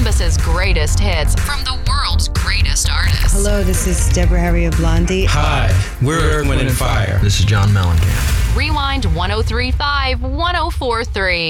Columbus's greatest hits from the world's greatest artists. Hello, this is Deborah Harry of Blondie. Hi, we're Earth, Wind & Fire. This is John Mellencamp. Rewind 103.5, 104.3.